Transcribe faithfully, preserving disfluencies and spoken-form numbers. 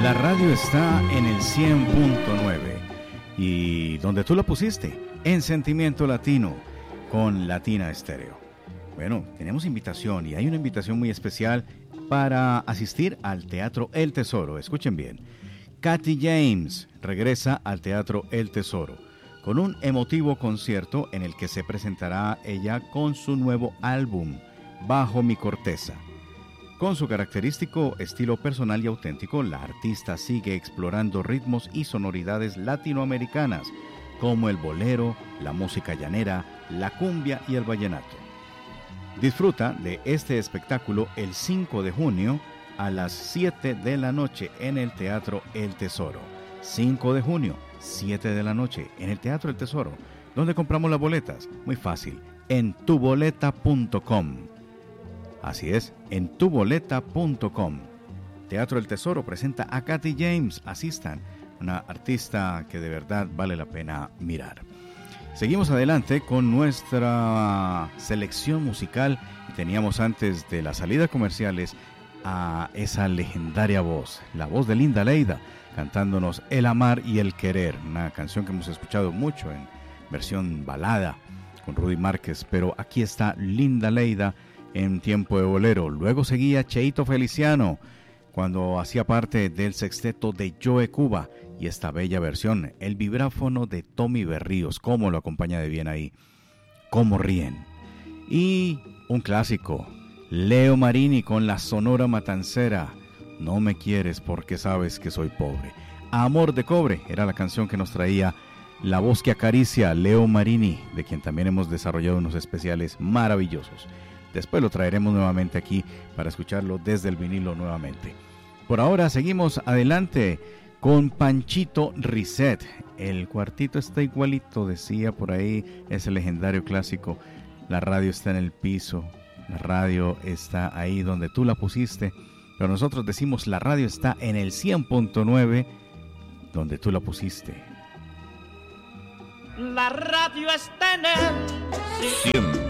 La radio está en el cien punto nueve y donde tú la pusiste, en Sentimiento Latino con Latina Estéreo. Bueno, tenemos invitación y hay una invitación muy especial para asistir al Teatro El Tesoro. Escuchen bien, Katy James regresa al Teatro El Tesoro con un emotivo concierto en el que se presentará ella con su nuevo álbum, Bajo mi Corteza. Con su característico estilo personal y auténtico, la artista sigue explorando ritmos y sonoridades latinoamericanas, como el bolero, la música llanera, la cumbia y el vallenato. Disfruta de este espectáculo el cinco de junio a las siete de la noche en el Teatro El Tesoro. cinco de junio, siete de la noche en el Teatro El Tesoro. ¿Dónde compramos las boletas? Muy fácil, en tu boleta punto com. Así es, en tu boleta punto com. Teatro El Tesoro presenta a Katy James. Asistan, una artista que de verdad vale la pena mirar. Seguimos adelante con nuestra selección musical. Teníamos antes de las salidas comerciales a esa legendaria voz, la voz de Linda Leida, cantándonos El Amar y el Querer, una canción que hemos escuchado mucho en versión balada con Rudy Márquez, pero aquí está Linda Leida en tiempo de bolero. Luego seguía Cheito Feliciano cuando hacía parte del sexteto de Joe Cuba y esta bella versión, el vibráfono de Tommy Berríos, cómo lo acompaña de bien ahí, cómo ríen. Y un clásico, Leo Marini con la Sonora Matancera, No me quieres porque sabes que soy pobre. Amor de cobre era la canción que nos traía la voz que acaricia, Leo Marini, de quien también hemos desarrollado unos especiales maravillosos. Después lo traeremos nuevamente aquí para escucharlo desde el vinilo nuevamente. Por ahora seguimos adelante con Panchito Risset. El cuartito está igualito, decía por ahí ese legendario clásico. La radio está en el piso, la radio está ahí donde tú la pusiste. Pero nosotros decimos la radio está en el cien punto nueve, donde tú la pusiste. La radio está en el cien